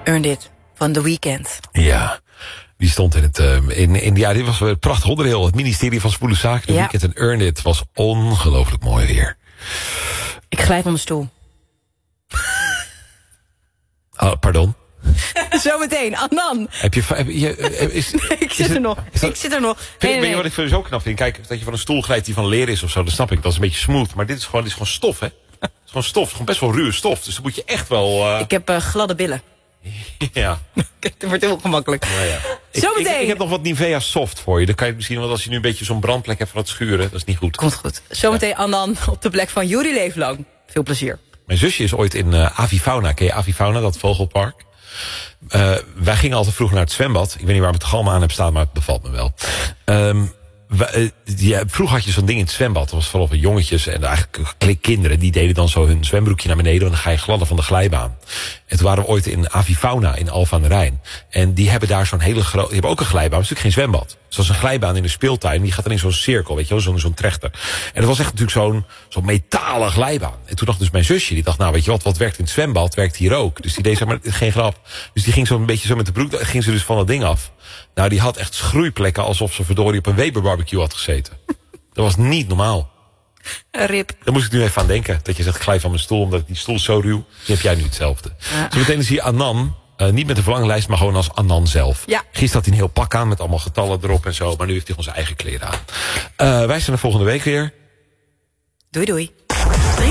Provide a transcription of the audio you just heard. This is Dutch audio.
Earned It van The Weeknd. Ja, die stond in het... dit was een prachtig onderdeel. Het ministerie van Spoele Zaken. The Weeknd en Earned It was ongelooflijk mooi weer. Ik glijp op mijn stoel. Oh, pardon? Zometeen, Adnan. Ik zit er nog. Weet je wat ik zo knap vind? Kijk, dat je van een stoel glijdt die van leer is of zo, dat snap ik. Dat is een beetje smooth. Maar dit is gewoon stof, hè? Het is gewoon stof. Het is gewoon best wel ruwe stof. Dus dan moet je echt wel... Ik heb gladde billen. Ja. Dat wordt heel gemakkelijk. Nou ja. Zometeen. Ik heb nog wat Nivea Soft voor je. Dan kan je misschien, want als je nu een beetje zo'n brandplek hebt van het schuren, dat is niet goed. Komt goed. Zometeen Adnan op de plek van Juri Leeflang. Veel plezier. Mijn zusje is ooit in Avifauna. Ken je Avifauna, dat vogelpark? Wij gingen altijd vroeg naar het zwembad. Ik weet niet waarom ik het galm aan heb staan, maar het bevalt me wel. Vroeger had je zo'n ding in het zwembad. Dat was vooral voor jongetjes en eigenlijk kinderen. Die deden dan zo hun zwembroekje naar beneden. En dan ga je gladden van de glijbaan. En toen waren we ooit in Avifauna in Alphen aan de Rijn. En die hebben daar zo'n hele grote... Die hebben ook een glijbaan, maar het is natuurlijk geen zwembad. Zoals een glijbaan in een speeltuin. Die gaat dan in zo'n cirkel, weet je wel, zo'n trechter. En dat was echt natuurlijk zo'n metalen glijbaan. En toen dacht dus mijn zusje, die dacht, nou weet je wat werkt in het zwembad, werkt hier ook. Dus die deed, zeg maar, geen grap. Dus die ging zo'n beetje zo met de broek, ging ze dus van dat ding af. Nou, die had echt schroeiplekken alsof ze verdorie op een Weber barbecue had gezeten. Dat was niet normaal. Rip. Daar moest ik nu even aan denken. Dat je zegt, glij van mijn stoel, omdat die stoel is zo ruw. Die heb jij nu hetzelfde. Ja. Zometeen is hier Adnan. Niet met een verlanglijst, maar gewoon als Adnan zelf. Ja. Gisteren had hij een heel pak aan met allemaal getallen erop en zo. Maar nu heeft hij onze eigen kleren aan. Wij zijn er volgende week weer. Doei doei.